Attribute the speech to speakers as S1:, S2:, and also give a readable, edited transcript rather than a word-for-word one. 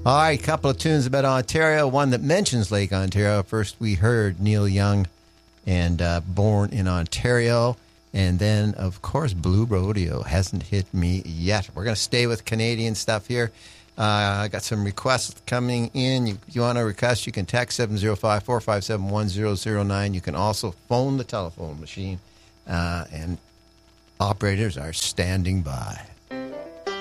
S1: All right, a couple of tunes about Ontario. One that mentions Lake Ontario. First, we heard Neil Young and Born in Ontario. And then, of course, Blue Rodeo hasn't hit me yet. We're going to stay with Canadian stuff here. I got some requests coming in. You want to request, you can text 705-457-1009. You can also phone the telephone machine. And operators are standing by.